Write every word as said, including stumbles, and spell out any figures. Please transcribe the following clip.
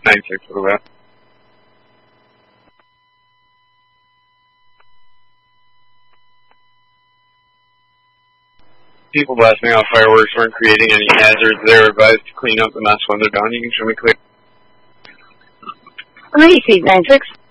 nine six for the web. People blasting off fireworks weren't creating any hazards. They were advised to clean up the mess when they're done. You can show me clear. Receive nine six.